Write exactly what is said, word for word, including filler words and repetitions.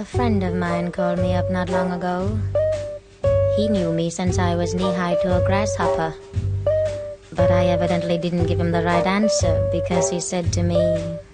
A friend of mine called me up not long ago. He knew me since I was knee-high to a grasshopper. But I evidently didn't give him the right answer, because he said to me,